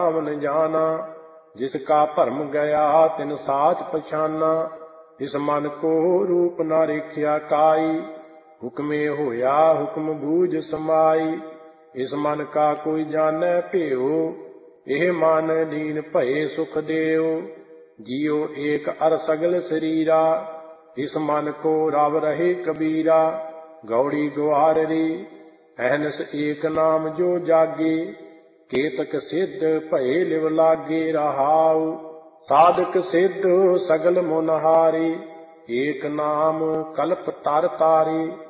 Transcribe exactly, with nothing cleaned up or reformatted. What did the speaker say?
न जाना, जिसका भरम गया तिन साच पछाना। इस मन को रूप न रेखिया काई, हुक्मे होया हुक्म बूझ समाई। इस मन का कोई जाने भेओ, एह मन लीन भये सुख देओ। जियो एक अर सगल शरीरा, इस मन को रव रहे कबीरा। गौड़ी ग्वार रे अहनस एक नाम जो जागे, केतक सिद्ध भये लिव लागे रहाउ। साधक सिद्ध सगल मुनहारे, एक नाम कल्प तर तारे।